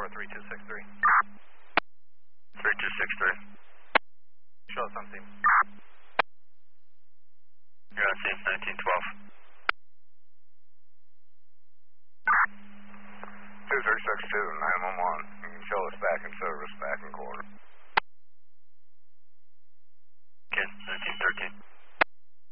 3263. 3263. Show us on scene. You're on scene 1912. 2362, 911.